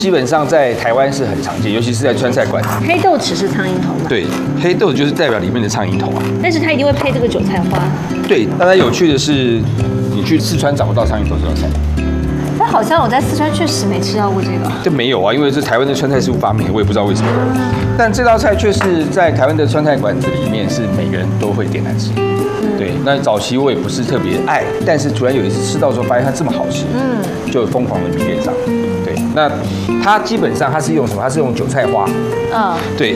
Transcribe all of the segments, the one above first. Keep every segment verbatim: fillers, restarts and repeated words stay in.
基本上在台湾是很常见，尤其是在川菜馆。 黑豆豉是苍蝇头嘛？ 对，黑豆就是代表里面的苍蝇头啊。 但是它一定会配这个韭菜花。 对，但它有趣的是，你去四川找不到苍蝇头这道菜。 但好像我在四川确实没吃到过这个。 这没有啊，因为这台湾的川菜师傅发明的，我也不知道为什么。但这道菜却是在台湾的川菜馆子里面是每个人都会点来吃。对，那早期我也不是特别爱，但是突然有一次吃到之后，发现它这么好吃，嗯，就疯狂的迷恋上。对，那它基本上它是用什么？它是用韭菜花。嗯，对。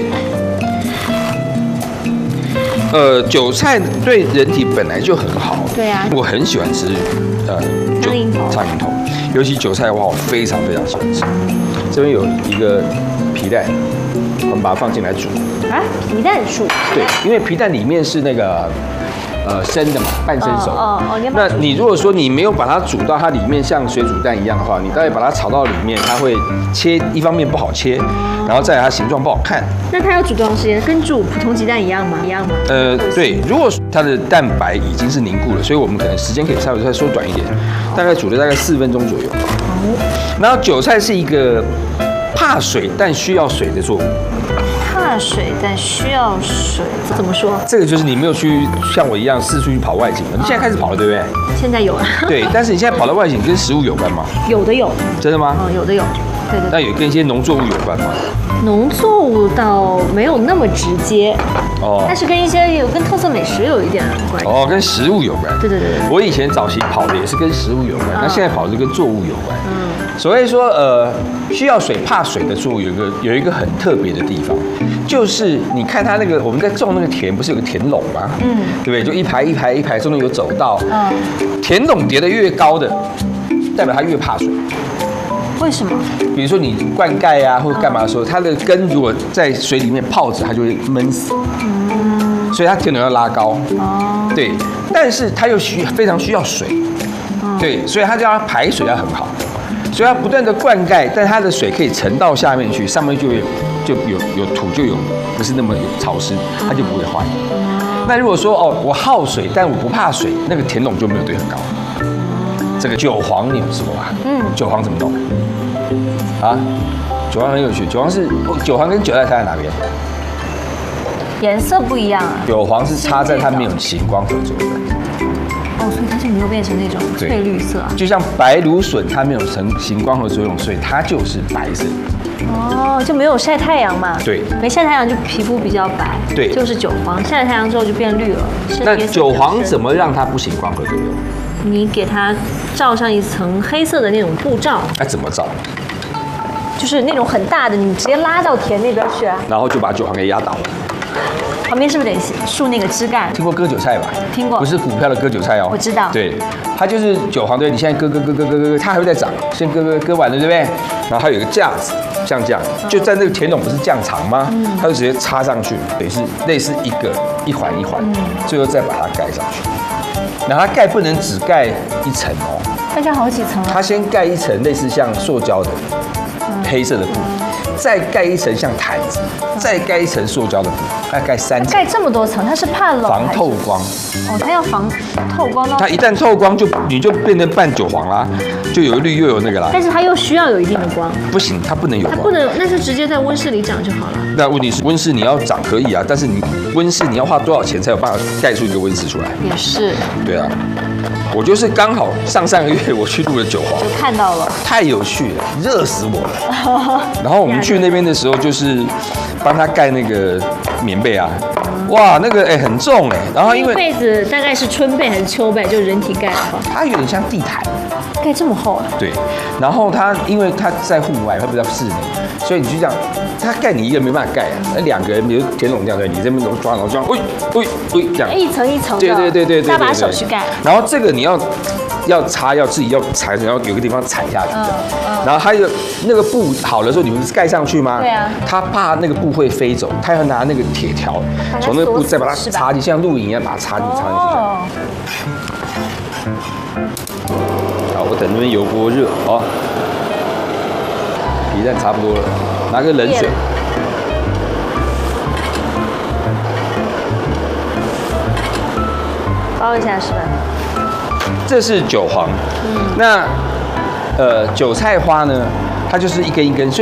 呃，韭菜对人体本来就很好。对啊。我很喜欢吃，呃， 苍蝇头。 苍蝇头，尤其韭菜花，我非常非常喜欢吃。这边有一个皮蛋，我们把它放进来煮。 啊，皮蛋煮？ 对，因为皮蛋里面是那个。呃，生的嘛，半生熟。哦哦哦。那你如果说你没有把它煮到它里面像水煮蛋一样的话，你大概把它炒到里面，它会切，一方面不好切，然后再来它形状不好看。 那它要煮多长时间？跟煮普通鸡蛋一样吗？一样吗？ 呃，对，如果它的蛋白已经是凝固了，所以我们可能时间可以稍微再缩短一点，大概煮了大概四分钟左右。哦。然后韭菜是一个怕水但需要水的作物。 怕水但需要水，怎么说？ 这个就是你没有去像我一样四处去跑外景了。你现在开始跑了，对不对？ 现在有了。 对，但是你现在跑的外景跟食物有关吗？ 有的有。 真的吗？ 哦，有的有。对对。 那有跟一些农作物有关吗？ 农作物倒没有那么直接。哦。但是跟一些有跟特色美食有一点关系。 哦，跟食物有关。 对对对对。 我以前早期跑的也是跟食物有关，那现在跑的就跟作物有关。嗯。所谓说，呃，需要水怕水的作物有一个有一个很特别的地方。就是你看它那个我们在种那个田，不是有个田垄吗？嗯，对不对？就一排一排一排，中间有走道。嗯，田垄叠得越高的，代表它越怕水。 为什么？ 比如说你灌溉啊，或者干嘛的时候，它的根如果在水里面泡着，它就会闷死。嗯，所以它田垄要拉高。哦，对，但是它又需非常需要水。对，所以它就要排水要很好，所以它不断的灌溉，但它的水可以沉到下面去，上面就有。就有有土就有不是那么有潮湿，它就不会坏。那如果说哦我好水，但我不怕水，那个田垄就没有堆很高。这个韭黄你有吃过吧？嗯，韭黄怎么弄？啊，韭黄很有趣，韭黄是韭黄跟韭菜差在哪边？ 颜色不一样啊。 韭黄是插在它没有行光合作用的。 哦，所以它就没有变成那种翠绿色啊。 就像白芦笋，它没有成行光合作用，所以它就是白色。 哦，就没有晒太阳嘛？ 对， 没晒太阳就皮肤比较白。对，就是韭黄，晒了太阳之后就变绿了。 那韭黄怎么让它不行光合作用？ 你给它罩上一层黑色的那种布罩。 哎，怎么罩？ 就是那种很大的，你直接拉到田那边去啊。 然后就把韭黄给压倒了。 旁边是不是得竖那个枝干？ 听过割韭菜吧？ 听过， 不是股票的割韭菜哦。 我知道。对， 它就是韭黄，对，你现在割割割割割割，它还会再长，先割割割完了，对不对？然后它有一个架子，像这样，就在那个田垄不是这样长吗？嗯，它就直接插上去，等于是类似一个一环一环，最后再把它盖上去。然后它盖不能只盖一层哦， 要盖好几层啊。 它先盖一层类似像塑胶的黑色的布。再盖一层像毯子，再盖一层塑胶的布，它盖三层。盖这么多层，它是怕冷。 防透光。 哦，它要防透光到。 它一旦透光就你就变成半韭黄啦，就有绿又有那个啦。 但是它又需要有一定的光。 不行，它不能有光。 它不能，那就直接在温室里长就好了。 那问题是温室你要长可以啊，但是你温室你要花多少钱才有办法盖出一个温室出来？ 也是。对啊。我就是刚好上上个月我去录了韭黄， 就看到了， 太有趣了，热死我了。然后我们去那边的时候，就是帮他盖那个棉被啊，哇，那个哎很重哎。然后因为被子大概是春被还是秋被，就人体盖的话， 它有点像地毯， 盖这么厚啊？ 对。然后它因为它在户外，它比较室内，所以你就这样，它盖你一个人没办法盖啊，那两个人，比如田垄这样，对，你这边抓，然后这样，喂喂喂这样， 一层一层的， 对对对对对， 搭把手去盖。 然后这个你要要擦，要自己要踩，然后有个地方踩下去的。然后还有那个布好了之后，你不是盖上去吗？ 对啊。他怕那个布会飞走，他要拿那个铁条从那个布再把它插进，像露营一样把它插进插进去。好，我等那边油锅热哦。皮蛋差不多了，拿个冷水。 包一下是吧？ 这是韭黄，嗯，那呃韭菜花呢，它就是一根一根，所以。